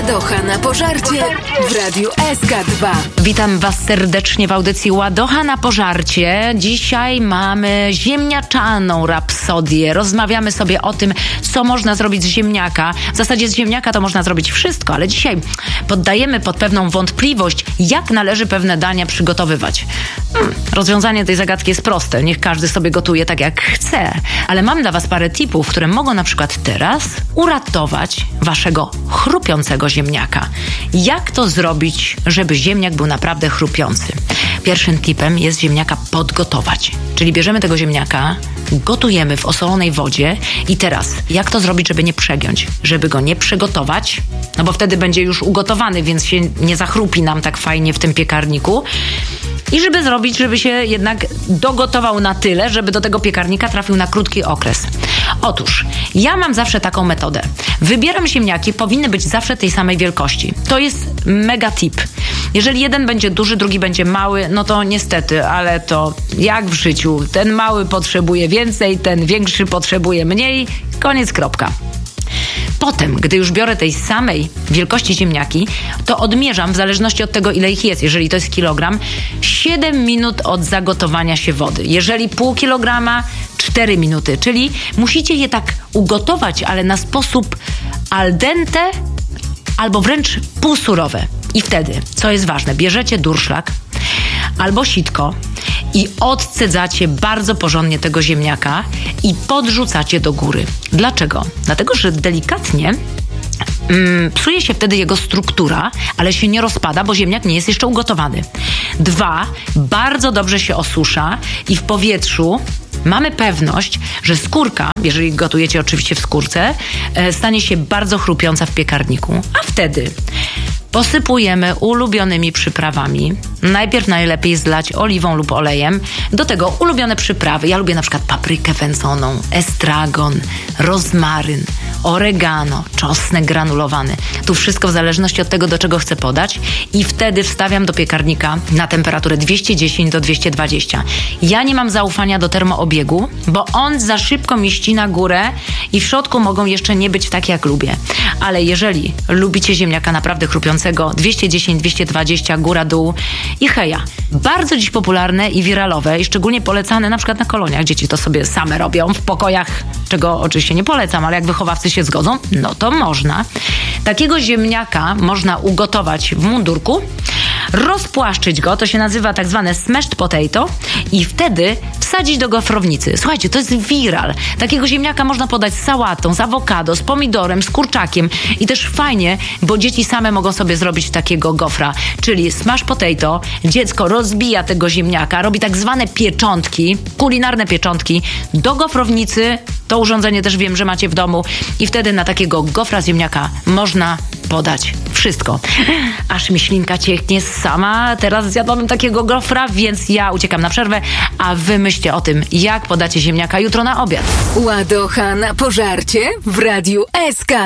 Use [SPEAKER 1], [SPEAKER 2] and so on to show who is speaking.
[SPEAKER 1] Ładocha na pożarcie w Radiu SK2.
[SPEAKER 2] Witam Was serdecznie w audycji Ładocha na pożarcie. Dzisiaj mamy ziemniaczaną rapsodię. Rozmawiamy sobie o tym, co można zrobić z ziemniaka. W zasadzie z ziemniaka to można zrobić wszystko, ale dzisiaj poddajemy pod pewną wątpliwość, jak należy pewne dania przygotowywać. Rozwiązanie tej zagadki jest proste. Niech każdy sobie gotuje tak, jak chce. Ale mam dla Was parę tipów, które mogą na przykład teraz uratować Waszego chrupiącego ziemniaka. Jak to zrobić, żeby ziemniak był naprawdę chrupiący? Pierwszym tipem jest ziemniaka podgotować. Czyli bierzemy tego ziemniaka, gotujemy w osolonej wodzie i teraz, jak to zrobić, żeby nie przegiąć? Żeby go nie przygotować, no bo wtedy będzie już ugotowany, więc się nie zachrupi nam tak fajnie w tym piekarniku. I żeby zrobić, żeby się jednak dogotował na tyle, żeby do tego piekarnika trafił na krótki okres. Otóż, ja mam zawsze taką metodę. Wybieram ziemniaki, powinny być zawsze tej samej wielkości. To jest mega tip. Jeżeli jeden będzie duży, drugi będzie mały, no to niestety, ale to jak w życiu. Ten mały potrzebuje więcej, ten większy potrzebuje mniej. Koniec, kropka. Potem, gdy już biorę tej samej wielkości ziemniaki, to odmierzam, w zależności od tego, ile ich jest, jeżeli to jest kilogram, 7 minut od zagotowania się wody. Jeżeli pół kilograma, 4 minuty. Czyli musicie je tak ugotować, ale na sposób al dente albo wręcz półsurowe. I wtedy, co jest ważne, bierzecie durszlak albo sitko i odcedzacie bardzo porządnie tego ziemniaka i podrzucacie do góry. Dlaczego? Dlatego, że delikatnie psuje się wtedy jego struktura, ale się nie rozpada, bo ziemniak nie jest jeszcze ugotowany. 2, bardzo dobrze się osusza i w powietrzu mamy pewność, że skórka, jeżeli gotujecie oczywiście w skórce, stanie się bardzo chrupiąca w piekarniku. A wtedy posypujemy ulubionymi przyprawami. Najpierw najlepiej zlać oliwą lub olejem. Do tego ulubione przyprawy. Ja lubię na przykład paprykę wędzoną, estragon, rozmaryn, oregano, czosnek granulowany. Tu wszystko w zależności od tego, do czego chcę podać. I wtedy wstawiam do piekarnika na temperaturę 210 do 220. Ja nie mam zaufania do termoobiegu, bo on za szybko mi ścina górę i w środku mogą jeszcze nie być tak, jak lubię. Ale jeżeli lubicie ziemniaka naprawdę chrupiącego, 210-220, góra-dół i heja. Bardzo dziś popularne i wiralowe i szczególnie polecane na przykład na koloniach. Dzieci to sobie same robią w pokojach, czego oczywiście nie polecam, ale jak wychowawcy się zgodzą, no to można. Takiego ziemniaka można ugotować w mundurku, rozpłaszczyć go, to się nazywa tak zwane smashed potato i wtedy wsadzić do gofrownicy. Słuchajcie, to jest viral. Takiego ziemniaka można podać z sałatą, z awokado, z pomidorem, z kurczakiem i też fajnie, bo dzieci same mogą sobie zrobić takiego gofra, czyli smash potato, dziecko rozbija tego ziemniaka, robi tak zwane pieczątki, kulinarne pieczątki do gofrownicy, to urządzenie też wiem, że macie w domu i wtedy na takiego gofra z ziemniaka można podać wszystko. Aż mi ślinka cieknie sama, teraz zjadłabym takiego gofra, więc ja uciekam na przerwę, a wy myślcie o tym, jak podacie ziemniaka jutro na obiad.
[SPEAKER 1] Ładocha na pożarcie w Radiu SK.